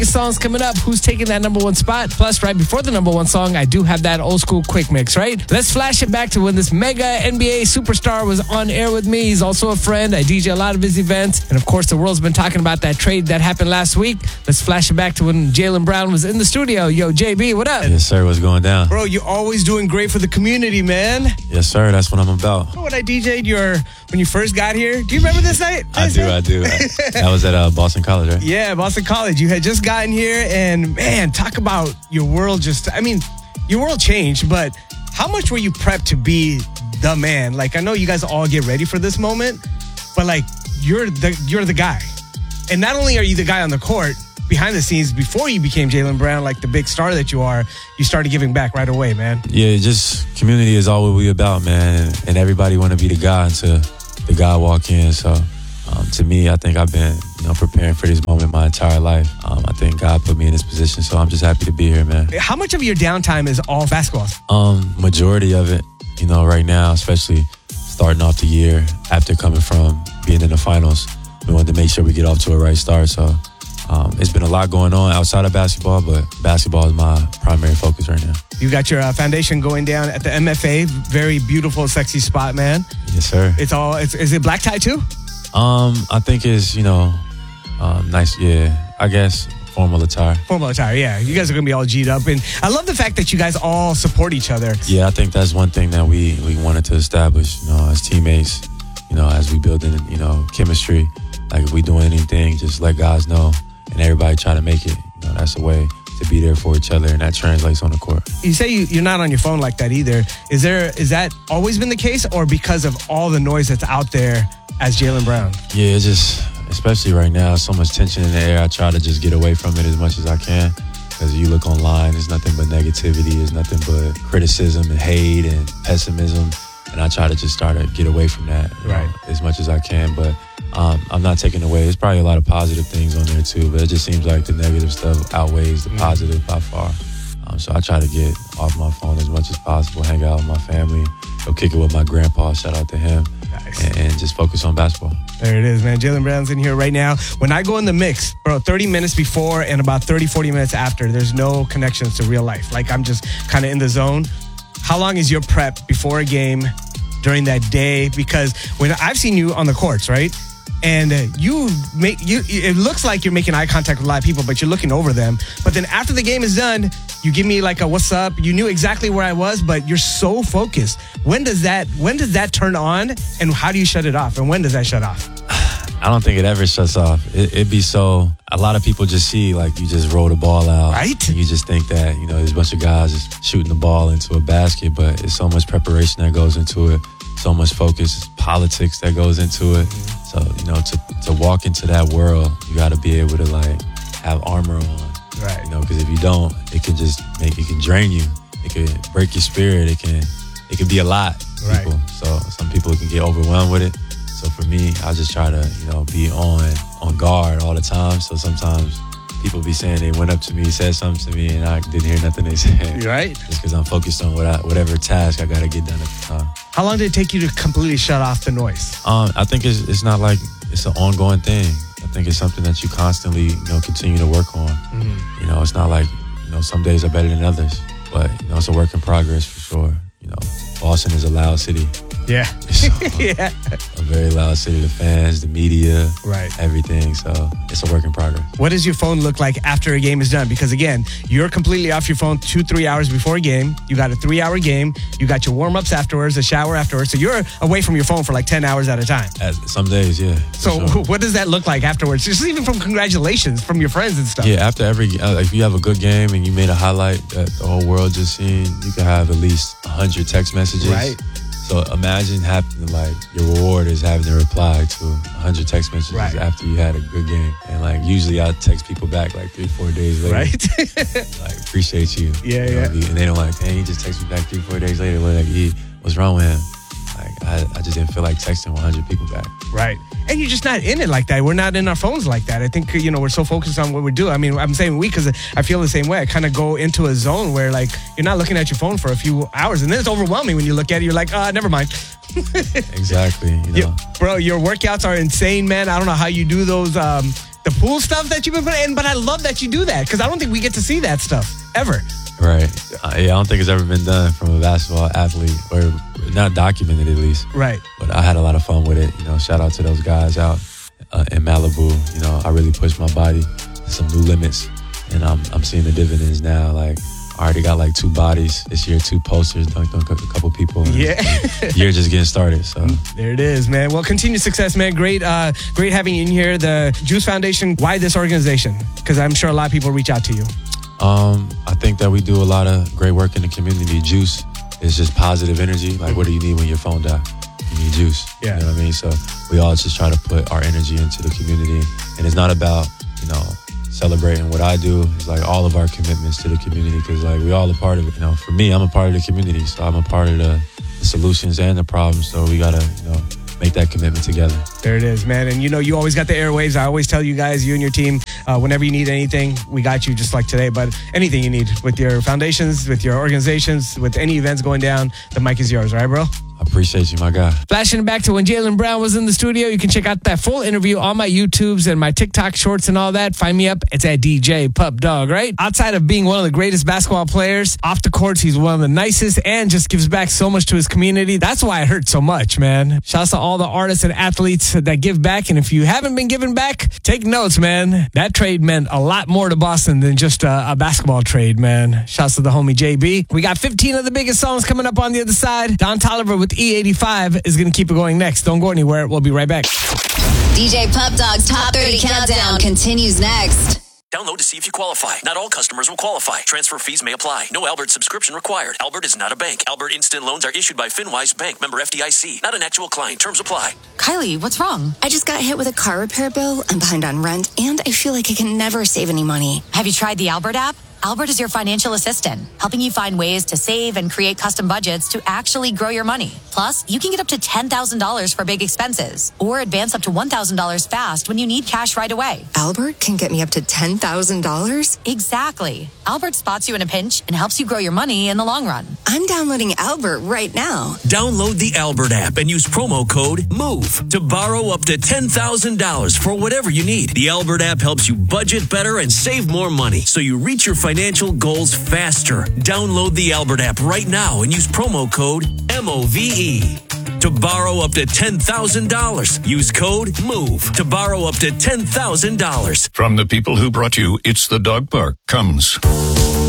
Songs coming up. Who's taking that number one spot? Plus, right before the number one song, I do have that old school quick mix, right? Let's flash it back to when this mega NBA superstar was on air with me. He's also a friend. I DJ a lot of his events. And of course, the world's been talking about that trade that happened last week. Let's flash it back to when Jaylen Brown was in the studio. Yo, JB, what up? Yes, sir. What's going down? Bro, you're always doing great for the community, man. Yes, sir. That's what I'm about. Remember when I DJ'd when you first got here? Do you remember this night? I do. That was at Boston College, right? Yeah, Boston College. You had just gotten here, and man, talk about your world your world changed, but how much were you prepped to be the man? Like, I know you guys all get ready for this moment, but like, you're the guy. And not only are you the guy on the court, behind the scenes, before you became Jaylen Brown, like the big star that you are, you started giving back right away, man. Yeah, just community is all what we about, man. And everybody want to be the guy until the guy walk in. So to me, I think I've been preparing for this moment my entire life. I think God put me in this position, so I'm just happy to be here, man. How much of your downtime is all basketball? Majority of it, right now, especially starting off the year after coming from being in the finals, we wanted to make sure we get off to a right start. So it's been a lot going on outside of basketball, but basketball is my primary focus right now. You got your foundation going down at the MFA. Very beautiful, sexy spot, man. Yes, sir. Is it black tie too? I think it's, nice. Yeah, I guess formal attire. Formal attire, yeah. You guys are going to be all G'd up. And I love the fact that you guys all support each other. Yeah, I think that's one thing that we wanted to establish, as teammates, as we build in, chemistry. Like, if we doing anything, just let guys know and everybody try to make it. That's a way to be there for each other, and that translates on the court. You say you're not on your phone like that either. Is that always been the case, or because of all the noise that's out there as Jaylen Brown? Yeah, it's just, especially right now, so much tension in the air. I try to just get away from it as much as I can, because you look online, there's nothing but negativity, there's nothing but criticism and hate and pessimism, and I try to just start to get away from that as much as I can. But I'm not taking away. There's probably a lot of positive things on there too, but it just seems like the negative stuff outweighs the positive by far. So I try to get off my phone as much as possible, hang out with my family, go kick it with my grandpa, shout out to him. Nice. And just focus on basketball. There it is, man. Jaylen Brown's in here right now. When I go in the mix, bro, 30 minutes before and about 30, 40 minutes after, there's no connections to real life. Like, I'm just kind of in the zone. How long is your prep before a game, during that day? Because when I've seen you on the courts, right? And it looks like you're making eye contact with a lot of people, but you're looking over them. But then after the game is done, you give me like a what's up. You knew exactly where I was, but you're so focused. When does that turn on, and how do you shut it off? And when does that shut off? I don't think it ever shuts off. It'd be so, a lot of people just see like you just roll the ball out. Right. And you just think that, there's a bunch of guys just shooting the ball into a basket, but it's so much preparation that goes into it. So much focus, politics that goes into it. So, to walk into that world, you got to be able to like have armor on. Right. Because if you don't, it can drain you. It can break your spirit. It can be a lot. Right. People. So some people can get overwhelmed with it. So for me, I just try to, be on guard all the time. So sometimes people be saying they went up to me, said something to me, and I didn't hear nothing they said. Right. Just because I'm focused on whatever task I got to get done at the time. How long did it take you to completely shut off the noise? I think it's not like it's an ongoing thing. I think it's something that you constantly, continue to work on. Mm-hmm. It's not like, some days are better than others, but, it's a work in progress for sure. Boston is a loud city. Yeah. So, yeah. A very loud city. The fans, the media, right, everything. So it's a work in progress. What does your phone look like after a game is done? Because again, you're completely off your phone 2-3 hours before a game. You got a 3-hour game. You got your warm-ups afterwards, a shower afterwards. So you're away from your phone for like 10 hours at a time. Some days, yeah. So sure. What does that look like afterwards? Just even from congratulations from your friends and stuff. Yeah, after every, if you have a good game and you made a highlight that the whole world just seen, you can have at least 100 text messages. Right. So imagine having your reward is having to reply to 100 text messages after you had a good game. And usually I text people back 3-4 days later. Right. Appreciate you. Yeah, you know, yeah. And they don't dang, he just texted me back 3-4 days later. What's wrong with him? I just didn't feel like texting 100 people back. Right. And you're just not in it like that. We're not in our phones like that. I think, we're so focused on what we do. I mean, I'm saying we because I feel the same way. I kind of go into a zone where you're not looking at your phone for a few hours. And then it's overwhelming when you look at it. You're like, never mind. Exactly. Bro, your workouts are insane, man. I don't know how you do those. the pool stuff that you've been putting in, but I love that you do that because I don't think we get to see that stuff ever. Right. I don't think it's ever been done from a basketball athlete, or not documented at least. Right. But I had a lot of fun with it. Shout out to those guys out in Malibu. I really pushed my body to some new limits, and I'm seeing the dividends now. Like, I already got like 2 bodies this year, 2 posters, dunked on a couple people. Yeah. Year just getting started. So there it is, man. Well, continued success, man. Great having you in here. The Juice Foundation, why this organization? Because I'm sure a lot of people reach out to you. I think that we do a lot of great work in the community. Juice is just positive energy. Like, what do you need when your phone dies? You need juice. Yeah. You know what I mean? So we all just try to put our energy into the community. And it's not about, celebrating what I do. It's like all of our commitments to the community, because like we all a part of it. For me, I'm a part of the community, so I'm a part of the solutions and the problems. So we gotta, make that commitment together. There it is, man. And you always got the airwaves. I always tell you guys, you and your team, whenever you need anything, we got you, just like today. But anything you need with your foundations, with your organizations, with any events going down, the mic is yours, all right, bro? I appreciate you, my guy. Flashing back to when Jaylen Brown was in the studio. You can check out that full interview on my YouTubes and my TikTok shorts and all that. Find me up. It's at DJ Pup Dog, right? Outside of being one of the greatest basketball players, off the courts, he's one of the nicest and just gives back so much to his community. That's why it hurts so much, man. Shouts to all the artists and athletes that give back. And if you haven't been giving back, take notes, man. That trade meant a lot more to Boston than just a basketball trade, man. Shouts to the homie JB. We got 15 of the biggest songs coming up on the other side. Don Toliver with E85 is going to keep it going next. Don't go anywhere. We'll be right back. DJ Pup Dog's Top 30 Countdown continues next. Download to see if you qualify. Not all customers will qualify. Transfer fees may apply. No Albert subscription required. Albert is not a bank. Albert Instant Loans are issued by FinWise Bank, member FDIC. Not an actual client. Terms apply. Kylie, what's wrong? I just got hit with a car repair bill. I'm behind on rent, and I feel like I can never save any money. Have you tried the Albert app? Albert is your financial assistant, helping you find ways to save and create custom budgets to actually grow your money. Plus, you can get up to $10,000 for big expenses or advance up to $1,000 fast when you need cash right away. Albert can get me up to $10,000? Exactly. Albert spots you in a pinch and helps you grow your money in the long run. I'm downloading Albert right now. Download the Albert app and use promo code MOVE to borrow up to $10,000 for whatever you need. The Albert app helps you budget better and save more money, so you reach your financial goals faster. Download the Albert app right now and use promo code MOVE to borrow up to $10,000. Use code MOVE to borrow up to $10,000. From the people who brought you It's the Dog Park comes